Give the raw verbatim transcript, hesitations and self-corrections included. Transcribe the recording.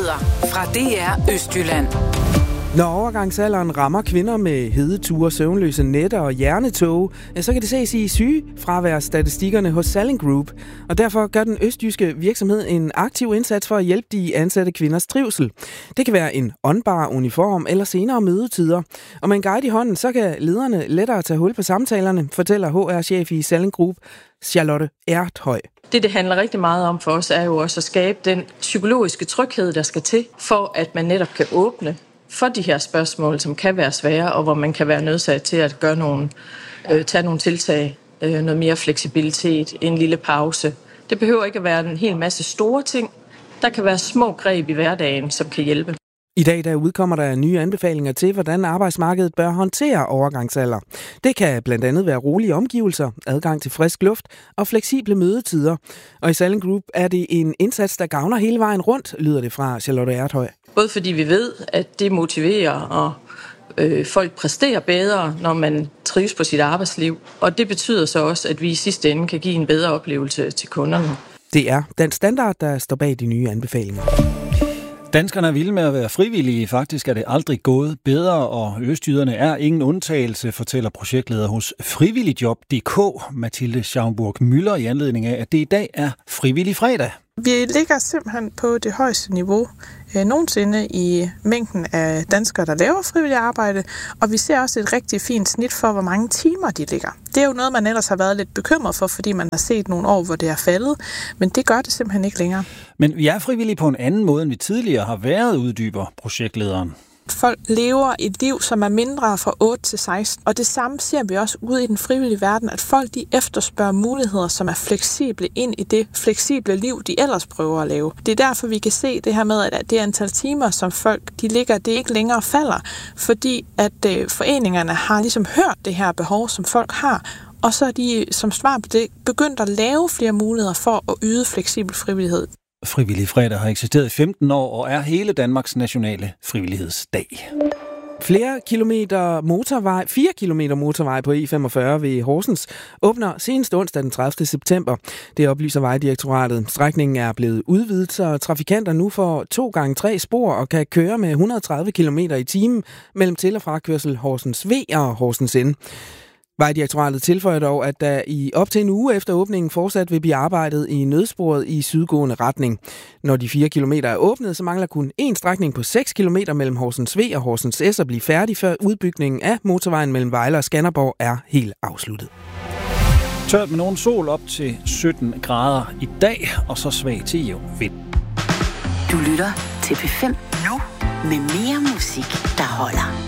Nyheder fra D R Østjylland. Når overgangsalderen rammer kvinder med hedeture, søvnløse nætter og hjernetåge, så kan det ses i sygefraværsstatistikkerne hos Salling Group. Og derfor gør den østjyske virksomhed en aktiv indsats for at hjælpe de ansatte kvinders trivsel. Det kan være en åndbar uniform eller senere mødetider. Og med en guide i hånden, så kan lederne lettere tage hul på samtalerne, fortæller H R-chef i Salling Group, Charlotte Erthøj. Det, det handler rigtig meget om for os, er jo også at skabe den psykologiske tryghed, der skal til, for at man netop kan åbne for de her spørgsmål, som kan være svære, og hvor man kan være nødsat til at gøre nogle, øh, tage nogle tiltag, øh, noget mere fleksibilitet, en lille pause. Det behøver ikke at være en hel masse store ting. Der kan være små greb i hverdagen, som kan hjælpe. I dag der udkommer der nye anbefalinger til, hvordan arbejdsmarkedet bør håndtere overgangsalder. Det kan blandt andet være rolige omgivelser, adgang til frisk luft og fleksible mødetider. Og i Salling Group er det en indsats, der gavner hele vejen rundt, lyder det fra Charlotte Erthøj. Både fordi vi ved, at det motiverer, og øh, folk præsterer bedre, når man trives på sit arbejdsliv. Og det betyder så også, at vi i sidste ende kan give en bedre oplevelse til kunderne. Det er den standard, der står bag de nye anbefalinger. Danskerne er vilde med at være frivillige. Faktisk er det aldrig gået bedre, og østjyderne er ingen undtagelse, fortæller projektleder hos frivilligjob punktum d k, Mathilde Schaumburg-Müller, i anledning af, at det i dag er frivillig fredag. Vi ligger simpelthen på det højeste niveau øh, nogensinde i mængden af danskere, der laver frivilligt arbejde, og vi ser også et rigtig fint snit for, hvor mange timer de ligger. Det er jo noget, man ellers har været lidt bekymret for, fordi man har set nogle år, hvor det er faldet, men det gør det simpelthen ikke længere. Men vi er frivillige på en anden måde, end vi tidligere har været, uddyber projektlederen. Folk lever et liv, som er mindre fra otte til seksten, og det samme ser vi også ude i den frivillige verden, at folk de efterspørger muligheder, som er fleksible ind i det fleksible liv, de ellers prøver at lave. Det er derfor, vi kan se det her med, at det antal timer, som folk de ligger, det ikke længere falder, fordi at øh, foreningerne har ligesom hørt det her behov, som folk har, og så er de som svar på det begyndt at lave flere muligheder for at yde fleksibel frivillighed. Frivillig fredag har eksisteret i femten år og er hele Danmarks nationale frivillighedsdag. Flere kilometer motorvej, fire kilometer motorvej på E femogfyrre ved Horsens åbner senest onsdag den tredivte september. Det oplyser Vejdirektoratet. Strækningen er blevet udvidet, så trafikanter nu får to gange tre spor og kan køre med et hundrede og tredive kilometer i timen mellem til- og frakørsel Horsens V og Horsens N. Vejdirektoratet tilføjer dog, at der i op til en uge efter åbningen fortsat vil blive arbejdet i nødsporet i sydgående retning. Når de fire kilometer er åbnet, så mangler kun én strækning på seks kilometer mellem Horsens V og Horsens S at blive færdig, før udbygningen af motorvejen mellem Vejle og Skanderborg er helt afsluttet. Tørt med nogen sol op til sytten grader i dag, og så svag til jævn vind. Du lytter til P fem nu med mere musik, der holder.